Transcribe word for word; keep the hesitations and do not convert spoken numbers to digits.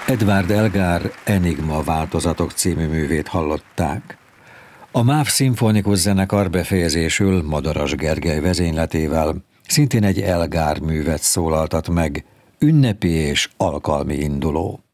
Edvard Elgar Enigma változatok című művét hallották. A MÁV Szimfonikus Zenekar befejezésül Madaras Gergely vezényletével szintén egy Elgar művet szólaltat meg, ünnepi és alkalmi induló.